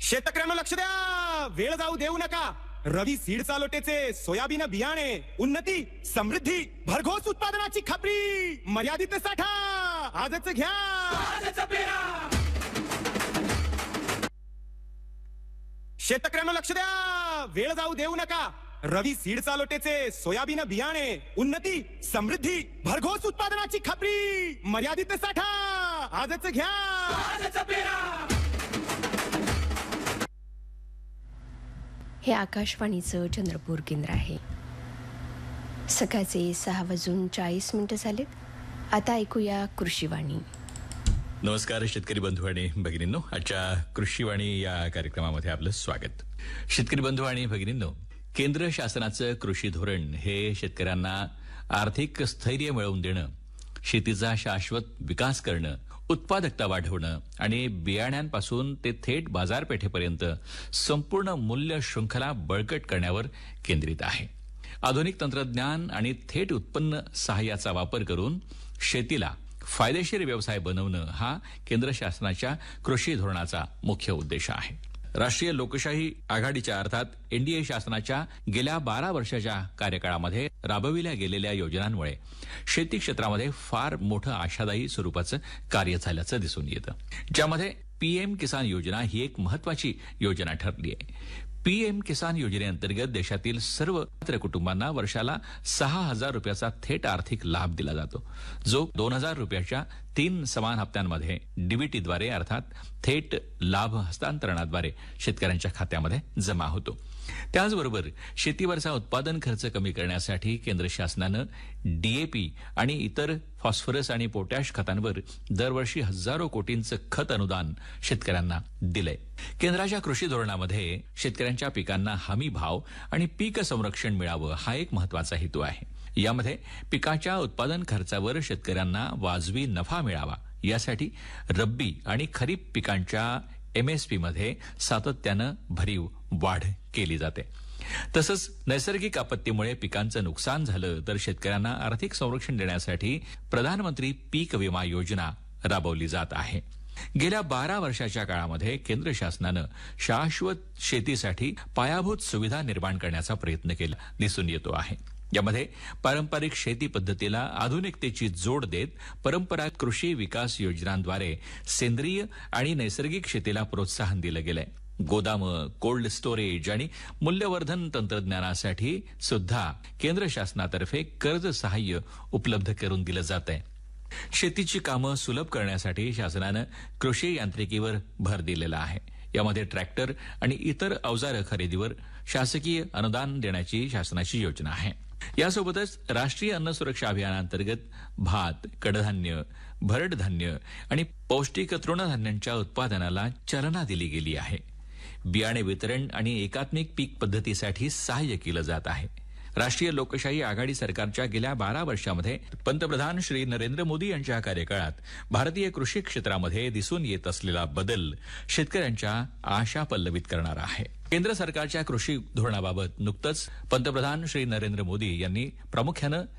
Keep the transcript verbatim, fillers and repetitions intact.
शेतकऱ्यांना लक्ष द्या, वेळ जाऊ देऊ नका. रवी सीड्स लोटेचे सोयाबीन बियाणे, उन्नती समृद्धी भरघोस उत्पादनाची खात्री, मर्यादित साठा आजच घ्या. आजच पेरा. शेतकऱ्यांना लक्ष द्या, वेळ जाऊ देऊ नका. रवी सीड्स लोटेचे सोयाबीन बियाणे, उन्नती समृद्धी भरघोस उत्पादनाची खात्री, मर्यादित साठा आजच घ्या. आजच पेरा. हे आकाशवाणीचं चंद्रपूर केंद्र आहे. सकाळचे सहा वाजून चाळीस मिनिटं झालेत. आता ऐकूया कृषीवाणी. नमस्कार शेतकरी बंधू आणि भगिनींनो, आजच्या कृषीवाणी या कार्यक्रमामध्ये आपलं स्वागत. शेतकरी बंधू आणि भगिनींनो, केंद्र शासनाचं कृषी धोरण हे शेतकऱ्यांना आर्थिक स्थैर्य मिळवून देणं, शेतीचा शाश्वत विकास करणं, उत्पादकता वाढवणं आणि बियाण्यांपासून ते थेट बाजारपेठेपर्यंत संपूर्ण मूल्य शृंखला बळकट करण्यावर केंद्रित आहे. आधुनिक तंत्रज्ञान आणि थेट उत्पन्न सहाय्याचा वापर करून शेतीला फायदेशीर व्यवसाय बनवणं हा केंद्र शासनाच्या कृषी धोरणाचा मुख्य उद्देश आहे. राष्ट्रीय लोकशाही आघाडीच्या अर्थात एनडीए शासनाच्या गेल्या बारा वर्षाच्या कार्यकाळामध्ये राबविल्या गेलेल्या योजनांमुळे शेती क्षेत्रामध्ये फार मोठं आशादायी स्वरूपाचं कार्य झाल्याचं दिसून येतं. ज्यामध्ये पीएम किसान योजना ही एक महत्वाची योजना ठरली आहे. पीएम किसान योजनेअंतर्गत देशातील सर्व पात्र कुटुंबांना वर्षाला सहा हजार रुपयाचा थेट आर्थिक लाभ दिला जातो, जो दोन हजार रुपयाच्या तीन समान हप्त्यांमध्ये डीबीटीद्वारे अर्थात थेट लाभ हस्तांतरणाद्वारे शेतकऱ्यांच्या खात्यामध्ये जमा होतो. त्याचबरोबर शेतीवरचा उत्पादन खर्च कमी करण्यासाठी केंद्र शासनानं डीएपी आणि इतर फॉस्फरस आणि पोटॅश खतांवर दरवर्षी हजारो कोटींचं खत अनुदान शेतकऱ्यांना दिलंय. केंद्राच्या कृषी धोरणामध्ये शेतकऱ्यांच्या पिकांना हमी भाव आणि पीक संरक्षण मिळावं हा एक महत्वाचा हेतू आहे. यामध्ये पिकाच्या उत्पादन खर्चावर शेतकऱ्यांना वाजवी नफा मिळावा यासाठी रब्बी आणि खरीप पिकांच्या एमएसपीमध्ये सातत्यानं भरीव वाढ केली जाते. तसंच नैसर्गिक आपत्तीमुळे पिकांचं नुकसान झालं तर शेतकऱ्यांना आर्थिक संरक्षण देण्यासाठी प्रधानमंत्री पीक विमा योजना राबवली जात आहे. गेल्या बारा वर्षाच्या काळामध्ये केंद्र शासनानं शाश्वत शेतीसाठी पायाभूत सुविधा निर्माण करण्याचा प्रयत्न केला दिसून येतो आहे. यामध्ये पारंपरिक शेती पद्धतीला आधुनिकतेची जोड देत परंपरागत कृषी विकास योजनांद्वारे सेंद्रिय आणि नैसर्गिक शेतीला प्रोत्साहन दिलं गेलंय. गोदामं, कोल्ड स्टोरेज आणि मूल्यवर्धन तंत्रज्ञानासाठी सुद्धा केंद्र शासनातर्फे कर्ज सहाय्य उपलब्ध करून दिलं जात आहे. शेतीची कामं सुलभ करण्यासाठी शासनानं कृषी यांत्रिकीवर भर दिलेला आहे. यामध्ये ट्रॅक्टर आणि इतर अवजार खरेदीवर शासकीय अनुदान देण्याची शासनाची योजना आहे. यासोबतच राष्ट्रीय अन्न सुरक्षा अभियानांतर्गत भात, कडधान्य, भरड धान्य आणि पौष्टिक तृणधान्यांच्या उत्पादनाला चालना दिली गेली आहे. बियाणे वितरण आणि एकात्मिक पीक पद्धतीसाठी सहाय्य केलं जात आहे. राष्ट्रीय लोकशाही आघाडी सरकारच्या गेल्या बारा वर्षामध्ये पंतप्रधान श्री नरेंद्र मोदी यांच्या कार्यकाळात भारतीय कृषी क्षेत्रामध्ये दिसून येत असलेला बदल शेतकऱ्यांच्या आशा पल्लवित करणारा आहे. केंद्र सरकारच्या कृषी धोरणाबाबत नुकतंच पंतप्रधान श्री नरेंद्र मोदी यांनी प्रामुख्यानं